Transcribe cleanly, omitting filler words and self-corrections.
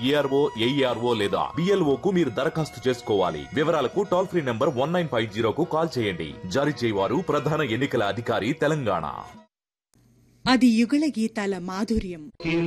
ARO AERO లేదా BLO కు మీరు దరఖాస్తు చేసుకోవాలి. వివరాలకు టోల్ ఫ్రీ నంబర్ 1950 కు కాల్ చేయండి. జారీ చేయవారు ప్రధాన ఎన్నికల అధికారి, తెలంగాణ. అది యుగళ గీతాల మాధుర్యం.